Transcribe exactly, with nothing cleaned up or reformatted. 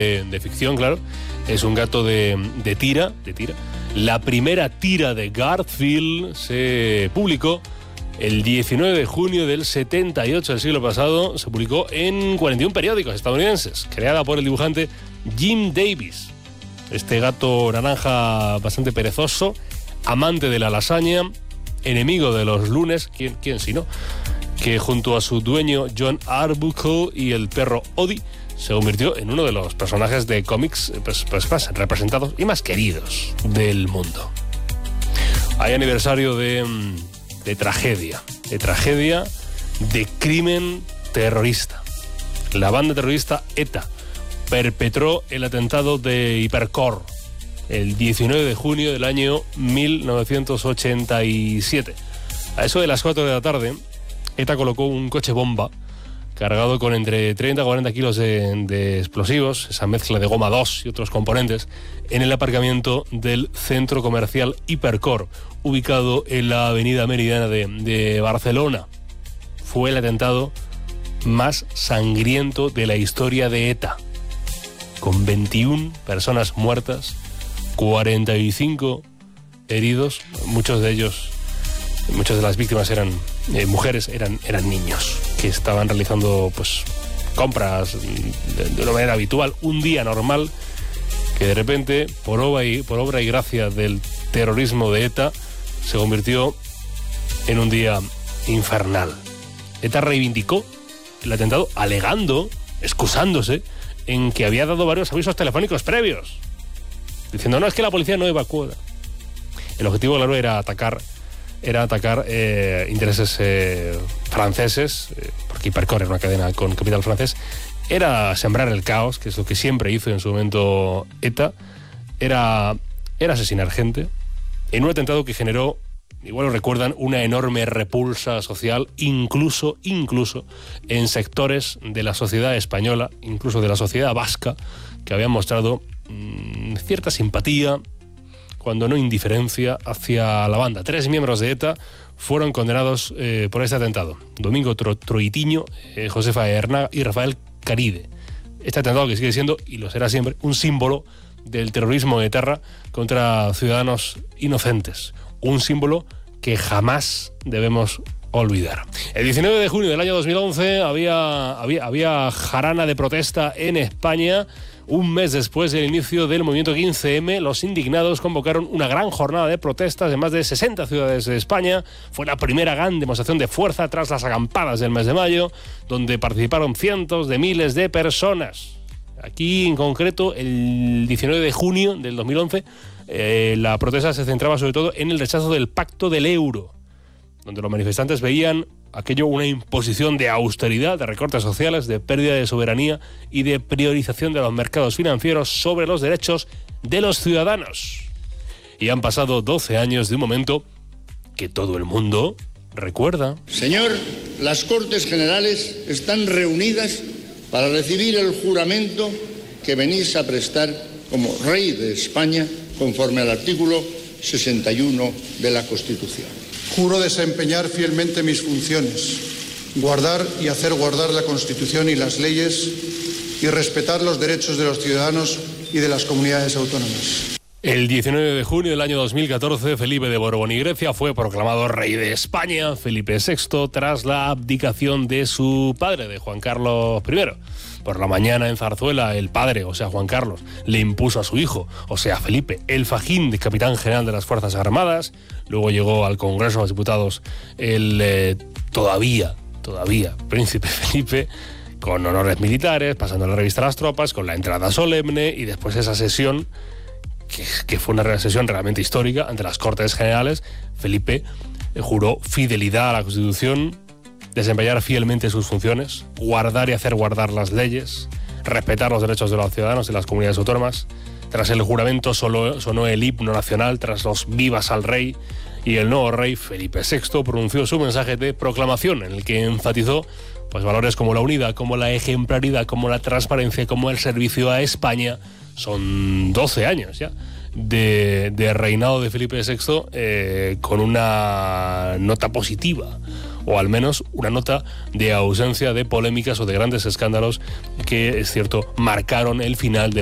de, de ficción, claro. Es un gato de, de tira, de tira. La primera tira de Garfield se publicó el diecinueve de junio del setenta y ocho del siglo pasado. Se publicó en cuarenta y uno periódicos estadounidenses, creada por el dibujante Jim Davis. Este gato naranja bastante perezoso, amante de la lasaña, enemigo de los lunes, ¿quién, quién si no? Que junto a su dueño John Arbuckle y el perro Odie se convirtió en uno de los personajes de cómics pues, pues más representados y más queridos del mundo. Hay aniversario de, de tragedia, de tragedia, de crimen terrorista. La banda terrorista ETA perpetró el atentado de Hipercor el diecinueve de junio del año mil novecientos ochenta y siete. A eso de las cuatro de la tarde, ETA colocó un coche bomba cargado con entre treinta y cuarenta kilos de, de explosivos, esa mezcla de goma dos y otros componentes, en el aparcamiento del centro comercial Hipercor, ubicado en la avenida Meridiana de, de Barcelona. Fue el atentado más sangriento de la historia de ETA, con veintiuna personas muertas, cuarenta y cinco heridos, muchos de ellos, muchas de las víctimas eran eh, mujeres, eran, eran niños que estaban realizando pues compras de, de una manera habitual, un día normal, que de repente, por obra y, por obra y gracia del terrorismo de ETA, se convirtió en un día infernal. ETA reivindicó el atentado alegando, excusándose, en que había dado varios avisos telefónicos previos, diciendo, no, es que la policía no evacuó. El objetivo, claro, era atacar era atacar eh, intereses eh, franceses, eh, porque Hipercor era una cadena con capital francés. Era sembrar el caos, que es lo que siempre hizo en su momento ETA. Era, era asesinar gente en un atentado que generó, igual lo recuerdan, una enorme repulsa social, incluso, incluso en sectores de la sociedad española, incluso de la sociedad vasca, que habían mostrado mmm, cierta simpatía, cuando no indiferencia, hacia la banda. Tres miembros de ETA fueron condenados eh, por este atentado. Domingo Tro Troitiño, eh, Josefa Hernaga y Rafael Caride. Este atentado que sigue siendo, y lo será siempre, un símbolo del terrorismo de ETA contra ciudadanos inocentes. Un símbolo que jamás debemos olvidar. El diecinueve de junio del año dos mil once había, había, había jarana de protesta en España. Un mes después del inicio del movimiento quince eme, los indignados convocaron una gran jornada de protestas en más de sesenta ciudades de España. Fue la primera gran demostración de fuerza tras las acampadas del mes de mayo, donde participaron cientos de miles de personas. Aquí, en concreto, el diecinueve de junio del dos mil once, eh, la protesta se centraba sobre todo en el rechazo del pacto del euro, donde los manifestantes veían aquello una imposición de austeridad, de recortes sociales, de pérdida de soberanía y de priorización de los mercados financieros sobre los derechos de los ciudadanos. Y han pasado doce años de un momento que todo el mundo recuerda. Señor, las Cortes Generales están reunidas para recibir el juramento que venís a prestar como Rey de España, conforme al artículo sesenta y uno de la Constitución. Juro desempeñar fielmente mis funciones, guardar y hacer guardar la Constitución y las leyes y respetar los derechos de los ciudadanos y de las comunidades autónomas. El diecinueve de junio del año dos mil catorce, Felipe de Borbón y Grecia fue proclamado rey de España, Felipe sexto, tras la abdicación de su padre, de Juan Carlos primero. Por la mañana en Zarzuela, el padre, o sea Juan Carlos, le impuso a su hijo, o sea Felipe, el fajín de capitán general de las Fuerzas Armadas. Luego llegó al Congreso de los Diputados el eh, todavía, todavía príncipe Felipe, con honores militares, pasando la revista a las tropas, con la entrada solemne y después esa sesión, que, que fue una sesión realmente histórica ante las Cortes Generales. Felipe eh, juró fidelidad a la Constitución, desempeñar fielmente sus funciones, guardar y hacer guardar las leyes, respetar los derechos de los ciudadanos y las comunidades autónomas. Tras el juramento sonó, sonó el himno nacional, tras los vivas al rey, y el nuevo rey, Felipe sexto, pronunció su mensaje de proclamación, en el que enfatizó pues, valores como la unidad, como la ejemplaridad, como la transparencia, como el servicio a España. Son doce años ya de, de reinado de Felipe sexto, eh, con una nota positiva, o al menos una nota de ausencia de polémicas o de grandes escándalos que, es cierto, marcaron el final de